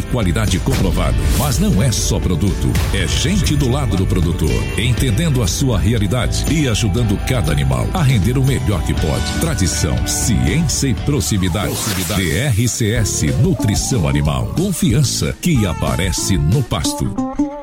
qualidade comprovada. Mas não é só produto, é gente do lado do produtor, entendendo a sua realidade e ajudando cada animal a render o melhor que pode. Tradição, ciência e proximidade. DRCS Nutrição Animal. Confiança que aparece no pasto.